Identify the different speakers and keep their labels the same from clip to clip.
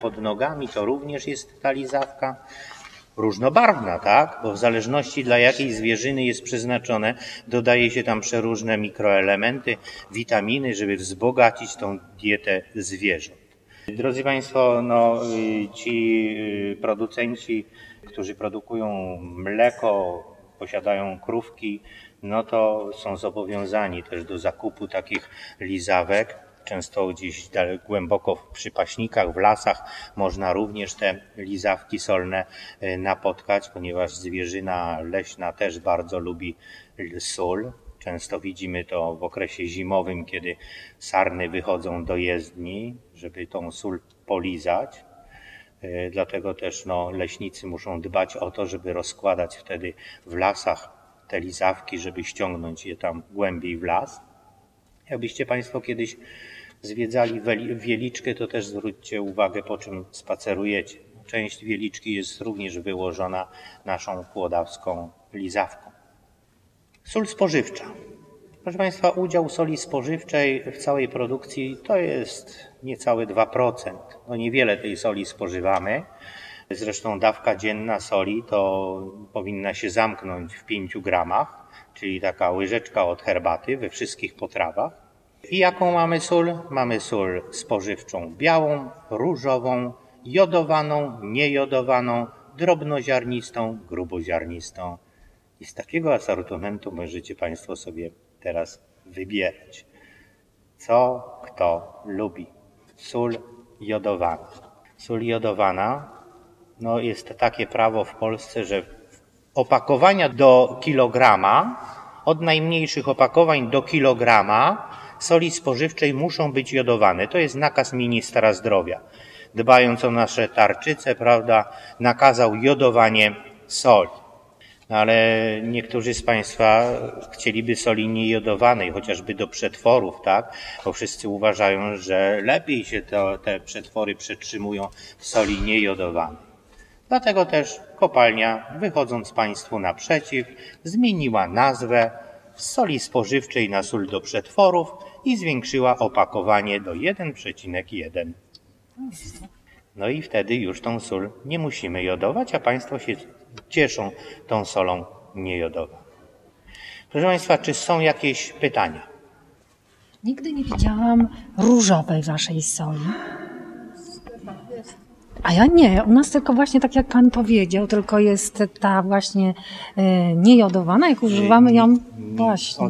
Speaker 1: Pod nogami to również jest ta lizawka. Różnobarwna, tak? Bo w zależności dla jakiej zwierzyny jest przeznaczone, dodaje się tam przeróżne mikroelementy, witaminy, żeby wzbogacić tą dietę zwierząt. Drodzy Państwo, ci producenci, którzy produkują mleko, posiadają krówki, to są zobowiązani też do zakupu takich lizawek. Często gdzieś głęboko w przypaśnikach, w lasach można również te lizawki solne napotkać, ponieważ zwierzyna leśna też bardzo lubi sól. Często widzimy to w okresie zimowym, kiedy sarny wychodzą do jezdni, żeby tą sól polizać. Dlatego też leśnicy muszą dbać o to, żeby rozkładać wtedy w lasach te lizawki, żeby ściągnąć je tam głębiej w las. Jakbyście Państwo kiedyś zwiedzali Wieliczkę, to też zwróćcie uwagę, po czym spacerujecie. Część Wieliczki jest również wyłożona naszą kłodawską lizawką. Sól spożywcza. Proszę Państwa, udział soli spożywczej w całej produkcji to jest niecałe 2%. Niewiele tej soli spożywamy. Zresztą dawka dzienna soli to powinna się zamknąć w 5 gramach, czyli taka łyżeczka od herbaty we wszystkich potrawach. I jaką mamy sól? Mamy sól spożywczą białą, różową, jodowaną, niejodowaną, drobnoziarnistą, gruboziarnistą. I z takiego asortymentu możecie Państwo sobie teraz wybierać, co kto lubi. Sól jodowana. Sól jodowana, jest takie prawo w Polsce, że opakowania do kilograma, od najmniejszych opakowań do kilograma soli spożywczej muszą być jodowane. To jest nakaz ministra zdrowia. Dbając o nasze tarczyce, nakazał jodowanie soli. Ale niektórzy z Państwa chcieliby soli niejodowanej, chociażby do przetworów, tak? Bo wszyscy uważają, że lepiej się te przetwory przetrzymują w soli niejodowanej. Dlatego też kopalnia, wychodząc Państwu naprzeciw, zmieniła nazwę z soli spożywczej na sól do przetworów i zwiększyła opakowanie do 1,1. I wtedy już tą sól nie musimy jodować, a Państwo się cieszą tą solą niejodowaną. Proszę Państwa, czy są jakieś pytania?
Speaker 2: Nigdy nie widziałam różowej waszej soli. A ja nie, u nas tylko właśnie tak jak Pan powiedział, tylko jest ta właśnie niejodowana, jak używamy ją właśnie.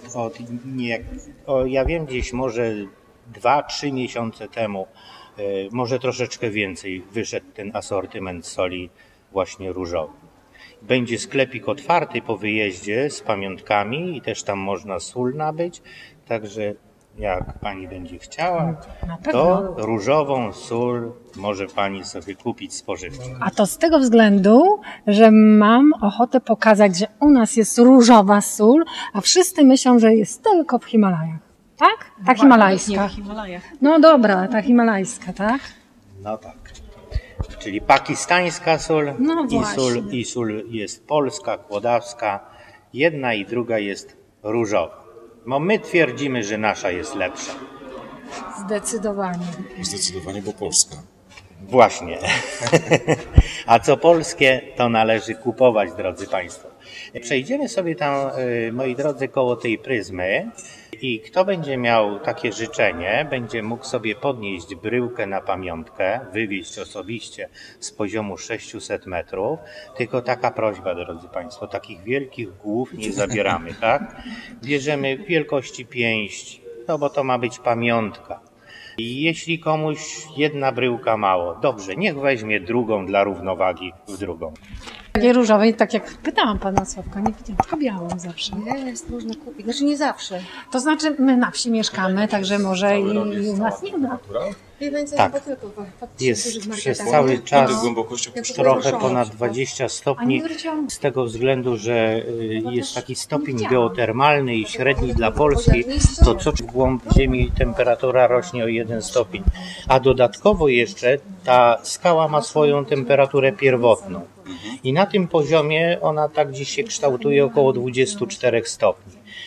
Speaker 1: Ja wiem, gdzieś może 2-3 miesiące temu, może troszeczkę więcej, wyszedł ten asortyment soli właśnie różowej. Będzie sklepik otwarty po wyjeździe z pamiątkami i też tam można sól nabyć, także jak Pani będzie chciała, to różową sól może Pani sobie kupić spożywczą.
Speaker 2: A to z tego względu, że mam ochotę pokazać, że u nas jest różowa sól, a wszyscy myślą, że jest tylko w Himalajach. Tak? Ta himalajska.
Speaker 3: Nie w Himalajach.
Speaker 2: No dobra, ta himalajska, tak?
Speaker 1: No tak. Czyli pakistańska sól, i sól jest polska, kłodawska. Jedna i druga jest różowa. My twierdzimy, że nasza jest lepsza.
Speaker 2: Zdecydowanie.
Speaker 4: Zdecydowanie, bo polska.
Speaker 1: Właśnie. A co polskie, to należy kupować, drodzy Państwo. Przejdziemy sobie tam, moi drodzy, koło tej pryzmy i kto będzie miał takie życzenie, będzie mógł sobie podnieść bryłkę na pamiątkę, wywieźć osobiście z poziomu 600 metrów. Tylko taka prośba, drodzy Państwo, takich wielkich głów nie zabieramy, tak? Bierzemy wielkości pięści, bo to ma być pamiątka. I jeśli komuś jedna bryłka mało, dobrze, niech weźmie drugą dla równowagi w drugą.
Speaker 2: Takiej różowej, tak jak pytałam Pana Sławka, nie widziałam, tylko białą zawsze.
Speaker 3: Jest, można kupić. Znaczy nie zawsze.
Speaker 2: To znaczy my na wsi mieszkamy, także może i u nas nie ma.
Speaker 3: Więcej,
Speaker 1: Tak.
Speaker 3: bo tylko
Speaker 1: Jest przez cały czas trochę ponad 20 stopni,
Speaker 2: A nie wróciłam.
Speaker 1: z tego względu, że jest taki stopień geotermalny i średni dla Polski, to co w głąb Ziemi temperatura rośnie o 1 stopień. A dodatkowo jeszcze ta skała ma swoją temperaturę pierwotną. I na tym poziomie ona tak gdzieś się kształtuje około 24 stopni.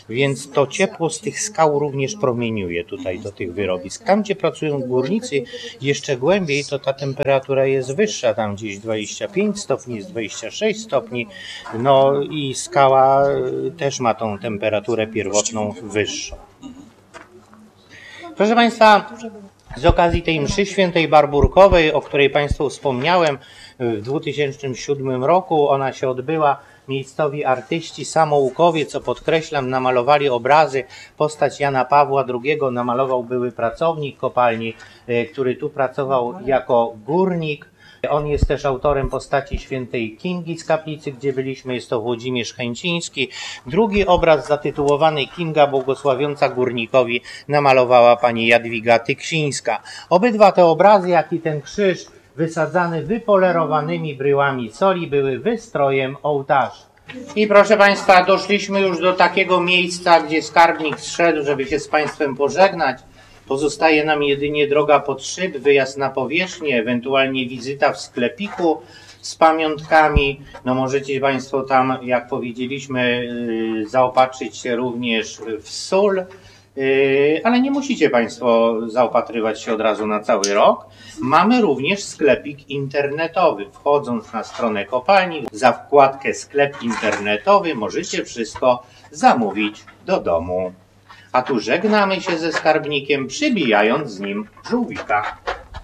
Speaker 1: Więc to ciepło z tych skał również promieniuje tutaj do tych wyrobisk. Tam, gdzie pracują górnicy jeszcze głębiej, to ta temperatura jest wyższa, tam gdzieś 25 stopni, jest 26 stopni, no i skała też ma tą temperaturę pierwotną wyższą. Proszę Państwa, z okazji tej mszy świętej barburkowej, o której Państwu wspomniałem, w 2007 roku ona się odbyła. Miejscowi artyści, samoukowie, co podkreślam, namalowali obrazy. Postać Jana Pawła II namalował były pracownik kopalni, który tu pracował jako górnik. On jest też autorem postaci świętej Kingi z kaplicy, gdzie byliśmy, jest to Włodzimierz Chęciński. Drugi obraz zatytułowany Kinga błogosławiąca górnikowi namalowała pani Jadwiga Tyksińska. Obydwa te obrazy, jak i ten krzyż wysadzany wypolerowanymi bryłami soli, były wystrojem ołtarza. I proszę Państwa, doszliśmy już do takiego miejsca, gdzie skarbnik zszedł, żeby się z Państwem pożegnać. Pozostaje nam jedynie droga pod szyb, wyjazd na powierzchnię, ewentualnie wizyta w sklepiku z pamiątkami. No możecie Państwo tam, jak powiedzieliśmy, zaopatrzyć się również w sól, ale nie musicie Państwo zaopatrywać się od razu na cały rok. Mamy również sklepik internetowy. Wchodząc na stronę kopalni, za wkładkę sklep internetowy możecie wszystko zamówić do domu. A tu żegnamy się ze skarbnikiem, przybijając z nim żółwika.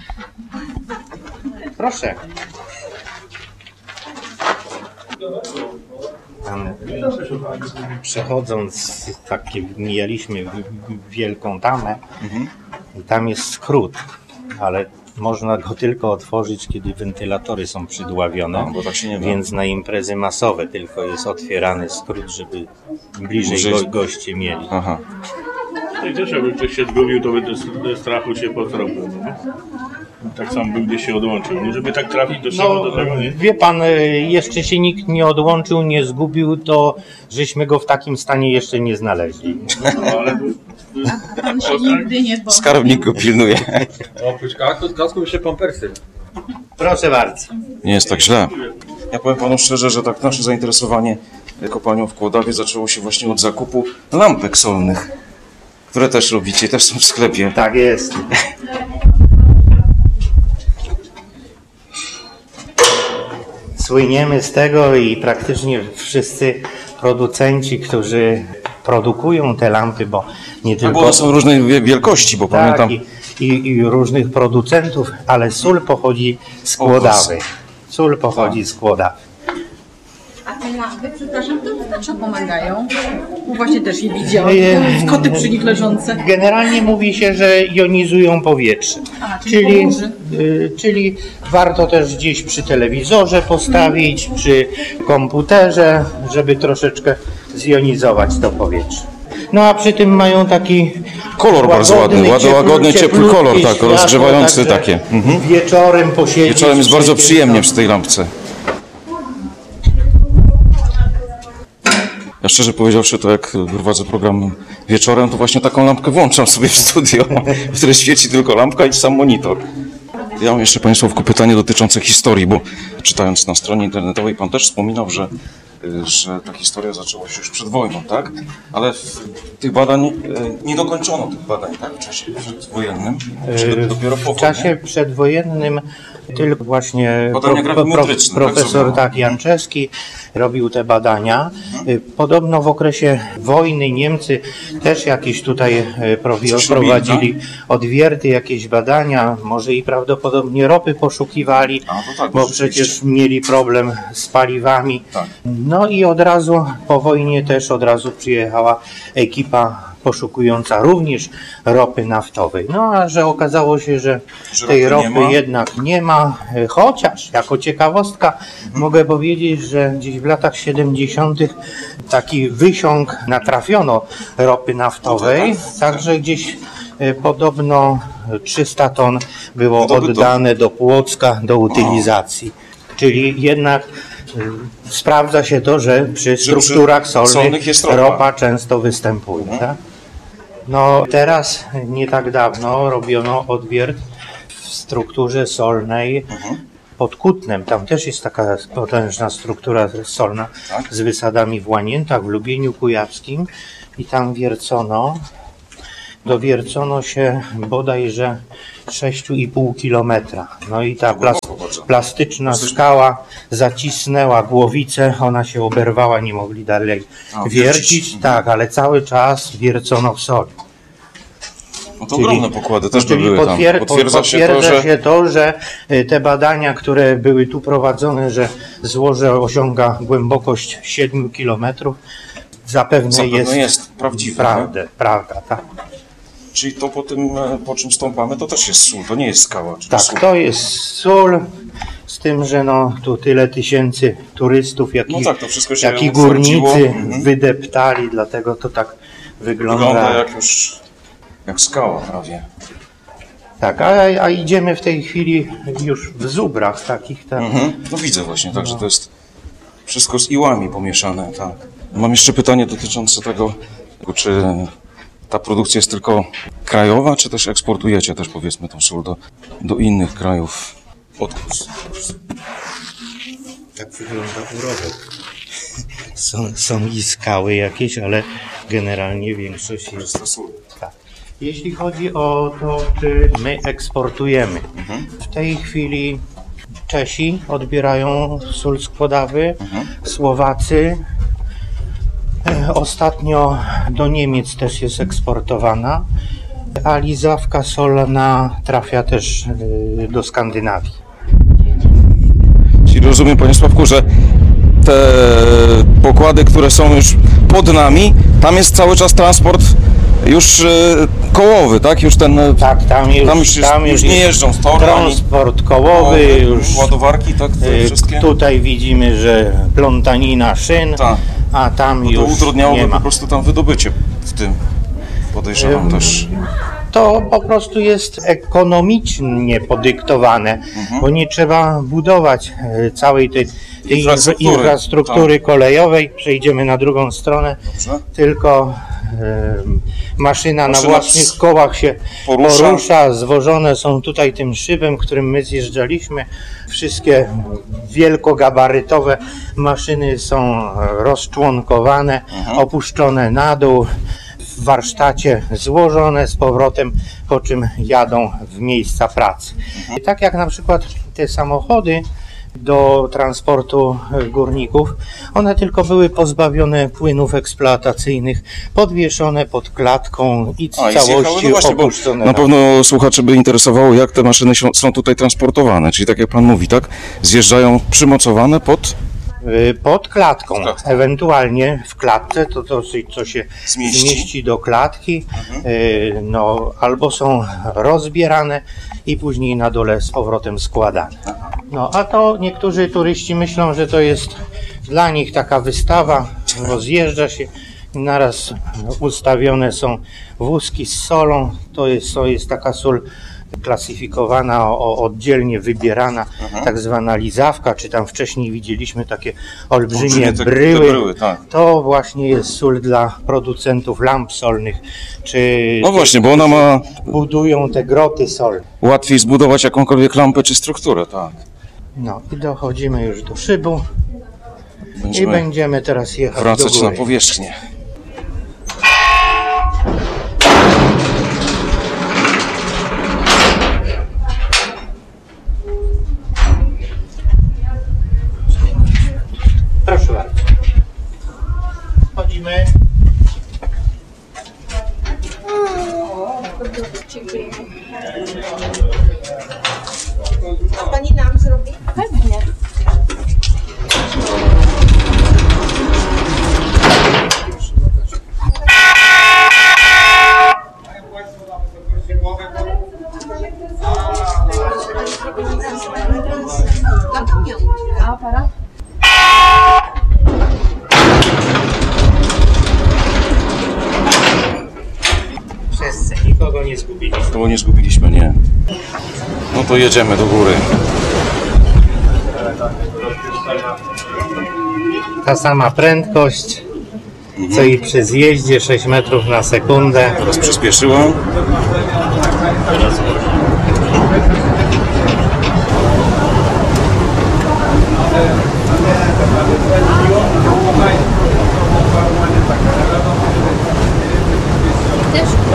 Speaker 1: Proszę. Przechodząc, mijaliśmy wielką tamę i tam jest skrót, ale można go tylko otworzyć, kiedy wentylatory są przydławione,
Speaker 4: bo tak się nie da.
Speaker 1: Więc na imprezy masowe tylko jest otwierany skrót, żeby bliżej goście mieli.
Speaker 4: Aha.
Speaker 5: I też jakby ktoś się zgubił, to by ze strachu się potropił. Tak samo by gdzieś się odłączył. Nie, żeby tak trafić do siebie, do tego, nie?
Speaker 1: Wie pan, jeszcze się nikt nie odłączył, nie zgubił, to żeśmy go w takim stanie jeszcze nie znaleźli.
Speaker 5: No, ale
Speaker 3: On się nigdy nie boi.
Speaker 4: Skarbnik go pilnuje.
Speaker 6: Oprócz kasku jeszcze pampersy.
Speaker 1: Proszę bardzo.
Speaker 4: Nie jest tak źle. Ja powiem panu szczerze, że tak nasze zainteresowanie kopalnią w Kłodawie zaczęło się właśnie od zakupu lampek solnych, które też robicie, też są w sklepie.
Speaker 1: Tak jest. Słyniemy z tego i praktycznie wszyscy producenci, którzy produkują te lampy, bo nie tylko...
Speaker 4: Bo one są różnej wielkości, bo
Speaker 1: tak,
Speaker 4: pamiętam...
Speaker 1: i różnych producentów, ale sól pochodzi z Kłodawy. Sól pochodzi z Kłodawy.
Speaker 3: A te lampy, przepraszam, to co pomagają? Bo właśnie też je widziałam. Koty przy nich leżące.
Speaker 1: Generalnie mówi się, że jonizują powietrze. Czyli warto też gdzieś przy telewizorze postawić, przy komputerze, żeby troszeczkę zjonizować to powietrze. No a przy tym mają taki
Speaker 4: kolor bardzo ładny, łagodny, ciepły kolor, tak,
Speaker 1: światło,
Speaker 4: rozgrzewający
Speaker 1: także
Speaker 4: takie.
Speaker 1: Wieczorem posiedzieć.
Speaker 4: Wieczorem jest bardzo przyjemnie przy tej lampce. Ja szczerze powiedziawszy, to jak prowadzę program wieczorem, to właśnie taką lampkę włączam sobie w studio, w której świeci tylko lampka i sam monitor. Ja mam jeszcze Państwu pytanie dotyczące historii, bo czytając na stronie internetowej Pan też wspominał, że ta historia zaczęła się już przed wojną, tak? Ale tych badań, nie dokończono tych badań, tak? W czasie przedwojennym, czy dopiero po
Speaker 1: w czasie przedwojennym tylko właśnie profesor Janczewski robił te badania. Podobno w okresie wojny Niemcy też jakieś tutaj prowadzili odwierty, jakieś badania, może i prawdopodobnie ropy poszukiwali, bo przecież mieli problem z paliwami.
Speaker 4: Tak.
Speaker 1: No i od razu po wojnie też od razu przyjechała ekipa poszukująca również ropy naftowej. No a że okazało się, że tej ropy jednak nie ma, chociaż jako ciekawostka mogę powiedzieć, że gdzieś w latach 70. taki wysiąg natrafiono ropy naftowej, także gdzieś podobno 300 ton było oddane do Płocka do utylizacji. Czyli jednak sprawdza się to, że przy strukturach solnych ropa często występuje. Tak? No teraz, nie tak dawno, robiono odwiert w strukturze solnej pod Kutnem. Tam też jest taka potężna struktura solna z wysadami w Łaniętach, w Lubieniu Kujawskim. i tam wiercono. Dowiercono się bodajże 6,5 kilometra. No i ta plastyczna skała zacisnęła głowicę, ona się oberwała, nie mogli dalej wiercić. Tak, ale cały czas wiercono w soli.
Speaker 4: No to ogromne pokłady też by były tam.
Speaker 1: Potwierdza się to, że te badania, które były tu prowadzone, że złoże osiąga głębokość 7 kilometrów, zapewne
Speaker 4: jest prawdziwe.
Speaker 1: Prawda, tak.
Speaker 4: Czyli to po czym stąpamy, to też jest sól, to nie jest skała.
Speaker 1: Tak, to jest sól, z tym, że no tu tyle tysięcy turystów, jak i górnicy wydeptali, dlatego to tak wygląda
Speaker 4: jak skała prawie.
Speaker 1: Tak, a idziemy w tej chwili już w zubrach takich. Tak.
Speaker 4: No widzę właśnie, także to jest wszystko z iłami pomieszane. Tak. Mam jeszcze pytanie dotyczące tego, czy ta produkcja jest tylko krajowa, czy też eksportujecie też, powiedzmy, tą sól do innych krajów?
Speaker 1: Tak wygląda urobek. Są i skały jakieś, ale generalnie większość jest to sól. Tak. Jeśli chodzi o to, czy my eksportujemy, w tej chwili Czesi odbierają sól z Kłodawy, Słowacy. Ostatnio do Niemiec też jest eksportowana, a lizawka solna trafia też do Skandynawii.
Speaker 4: Czyli rozumiem, panie Sławku, że te pokłady, które są już pod nami, tam jest cały czas transport już kołowy, tak? Już ten.
Speaker 1: Tak, tam już
Speaker 4: nie jeżdżą z torami.
Speaker 1: Transport kołowy, już
Speaker 4: ładowarki, tak? Wszystkie.
Speaker 1: Tutaj widzimy, że plątanina szyn, a tam już
Speaker 4: to utrudniałoby
Speaker 1: nie ma.
Speaker 4: Po prostu tam wydobycie w tym, podejrzewam też.
Speaker 1: To po prostu jest ekonomicznie podyktowane, bo nie trzeba budować całej tej infrastruktury kolejowej. Przejdziemy na drugą stronę. Dobrze. Tylko maszyna na własnych kołach się porusza. Zwożone są tutaj tym szybem, którym my zjeżdżaliśmy. Wszystkie wielkogabarytowe maszyny są rozczłonkowane, opuszczone na dół. W warsztacie złożone z powrotem, po czym jadą w miejsca pracy. Tak jak na przykład te samochody do transportu górników, one tylko były pozbawione płynów eksploatacyjnych, podwieszone pod klatką i całości opuszczone.
Speaker 4: Na pewno słuchaczy by interesowało, jak te maszyny są tutaj transportowane, czyli tak jak pan mówi, tak? Zjeżdżają przymocowane pod
Speaker 1: klatką, ewentualnie w klatce, to co się zmieści do klatki, albo są rozbierane i później na dole z powrotem składane. No a to niektórzy turyści myślą, że to jest dla nich taka wystawa, rozjeżdża się, naraz ustawione są wózki z solą, to jest taka sól klasyfikowana, oddzielnie wybierana, tak zwana lizawka, czy tam wcześniej widzieliśmy takie olbrzymie bryły. To właśnie jest sól dla producentów lamp solnych, czy
Speaker 4: właśnie, bo ona
Speaker 1: budują te groty solne.
Speaker 4: Łatwiej zbudować jakąkolwiek lampę czy strukturę, tak.
Speaker 1: No i dochodzimy już do szybu i będziemy teraz jechać
Speaker 4: wracać
Speaker 1: do góry.
Speaker 4: Na powierzchnię.
Speaker 1: Proszę bardzo. Chodzimy.
Speaker 7: A pani nam zrobi? Pewnie. A aparat?
Speaker 1: Wszyscy, nikogo nie zgubiliśmy.
Speaker 4: Kogo nie zgubiliśmy, nie. No to jedziemy do góry.
Speaker 1: Ta sama prędkość, co i przy zjeździe, 6 metrów na sekundę.
Speaker 4: Teraz przyspieszyłem.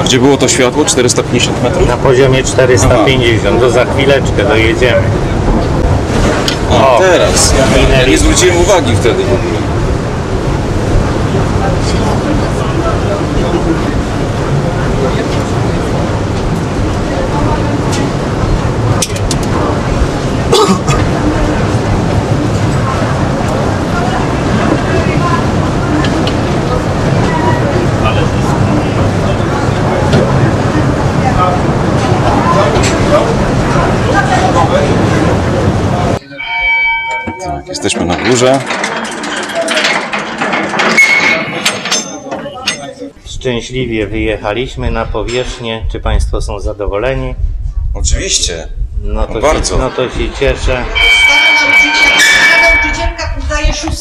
Speaker 4: gdzie było to światło? 450 metrów?
Speaker 1: Na poziomie 450, to za chwileczkę dojedziemy.
Speaker 4: O, teraz.
Speaker 1: minęliśmy.
Speaker 4: Nie zwróciłem uwagi wtedy w ogóle. Tak, jesteśmy na górze.
Speaker 1: Szczęśliwie wyjechaliśmy na powierzchnię. Czy Państwo są zadowoleni?
Speaker 4: Oczywiście.
Speaker 1: No to,
Speaker 4: bardzo.
Speaker 1: no to się cieszę.
Speaker 7: Stara nauczycielka daje 6.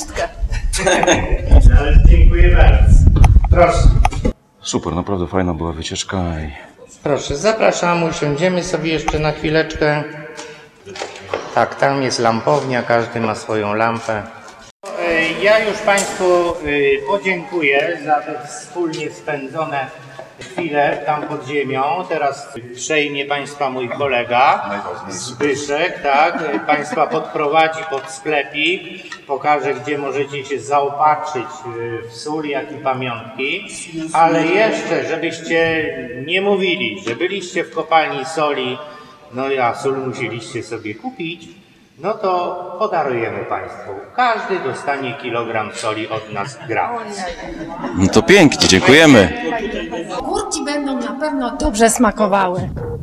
Speaker 1: Dziękuję bardzo. Proszę.
Speaker 4: Super, naprawdę fajna była wycieczka.
Speaker 1: Proszę, zapraszam, usiądziemy sobie jeszcze na chwileczkę. Tak, tam jest lampownia, każdy ma swoją lampę. Ja już Państwu podziękuję za te wspólnie spędzone chwile tam pod ziemią. Teraz przejmie Państwa mój kolega Zbyszek, tak? Państwa podprowadzi pod sklepik, pokaże, gdzie możecie się zaopatrzyć w sól, jak i pamiątki. Ale jeszcze, żebyście nie mówili, że byliście w kopalni soli, no a sól musieliście sobie kupić, no to podarujemy Państwu. Każdy dostanie kilogram soli od nas gratis.
Speaker 4: No to pięknie, dziękujemy.
Speaker 2: Górki będą na pewno dobrze smakowały.